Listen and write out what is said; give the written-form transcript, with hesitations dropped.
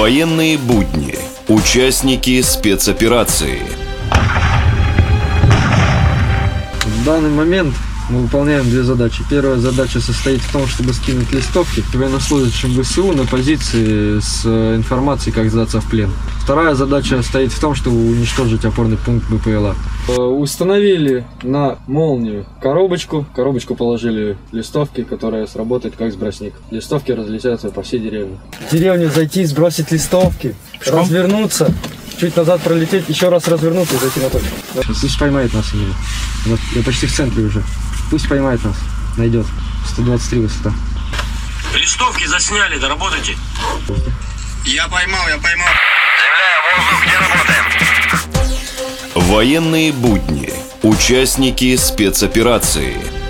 Военные будни. Участники спецоперации. В данный момент мы выполняем две задачи. Первая задача состоит в том, чтобы скинуть листовки военнослужащим ВСУ на позиции с информацией, как сдаться в плен. Вторая задача стоит в том, чтобы уничтожить опорный пункт БПЛА. Установили на молнию коробочку. В коробочку положили листовки, которая сработает как сбросник. Листовки разлетятся по всей деревне. В деревню зайти, сбросить листовки, развернуться, чуть назад пролететь, еще раз развернуться и зайти на точку. Пусть поймает нас именно. Вот, я почти в центре уже. Пусть поймает нас. Найдет. 123 высота. Листовки засняли, доработайте. Я поймал. Земля, воздух, где работаем? Военные будни. Участники спецоперации.